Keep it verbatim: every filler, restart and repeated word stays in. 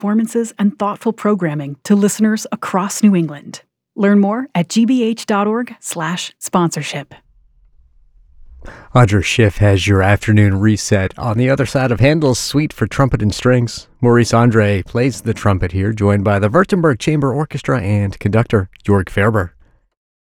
performances, and thoughtful programming to listeners across New England. Learn more at gbh.org slash sponsorship. Audra Schiff has your afternoon reset. On the other side of Handel's Suite for Trumpet and Strings, Maurice Andre plays the trumpet here, joined by the Württemberg Chamber Orchestra and conductor Jörg Ferber.